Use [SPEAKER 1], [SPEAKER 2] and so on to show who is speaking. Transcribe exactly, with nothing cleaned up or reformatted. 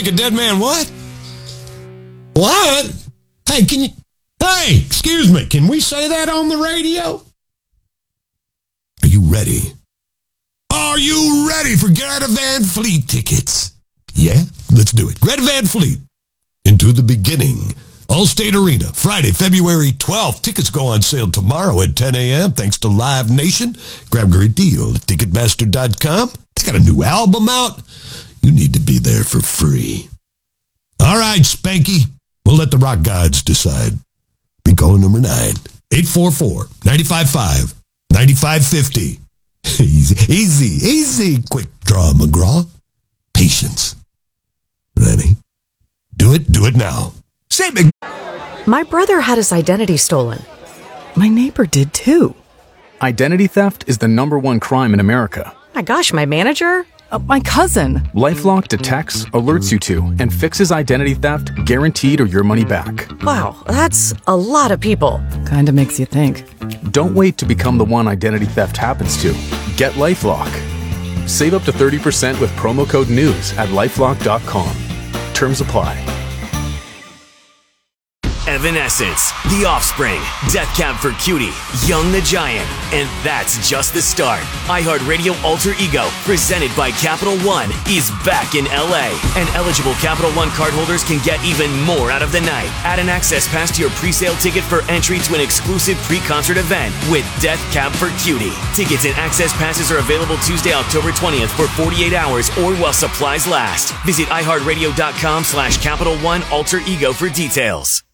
[SPEAKER 1] make a dead man what? What? Hey, can you... Hey, excuse me, can we say that on the radio? Are you ready? Are you ready for Greta Van Fleet tickets? Yeah, let's do it. Greta Van Fleet, Into the Beginning. Allstate Arena, Friday, February twelfth. Tickets go on sale tomorrow at ten a.m. thanks to Live Nation. Grab a great deal at Ticketmaster dot com. They got a new album out. You need to be there for free. All right, Spanky. We'll let the rock gods decide. Be calling number nine. eight four four, nine five five, nine five five zero. Easy, easy, easy. Quick draw, McGraw. Patience. Ready? Do it, do it now. Say big.
[SPEAKER 2] My brother had his identity stolen. My neighbor did too.
[SPEAKER 3] Identity theft is the number one crime in America.
[SPEAKER 2] My gosh, my manager? Uh, my cousin.
[SPEAKER 3] LifeLock detects, alerts you to, and fixes identity theft guaranteed or your money back.
[SPEAKER 2] Wow, that's a lot of people.
[SPEAKER 4] Kinda makes you think.
[SPEAKER 3] Don't wait to become the one identity theft happens to. Get LifeLock. Save up to thirty percent with promo code NEWS at lifelock dot com. Terms apply.
[SPEAKER 5] Evanescence, The Offspring, Death Cab for Cutie, Young the Giant, and that's just the start. iHeartRadio Alter Ego, presented by Capital One, is back in L A, and eligible Capital One cardholders can get even more out of the night. Add an access pass to your pre-sale ticket for entry to an exclusive pre-concert event with Death Cab for Cutie. Tickets and access passes are available Tuesday, October twentieth for forty-eight hours or while supplies last. Visit iHeartRadio dot com slash Capital One Alter Ego for details.